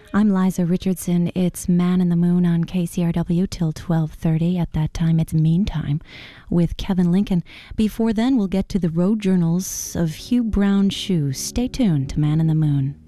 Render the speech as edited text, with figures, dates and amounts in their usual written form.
I'm Liza Richardson. It's Man in the Moon on KCRW till 12:30. At that time, it's Meantime with Kevin Lincoln. Before then, we'll get to the road journals of Hugh Brown Shoe. Stay tuned to Man in the Moon.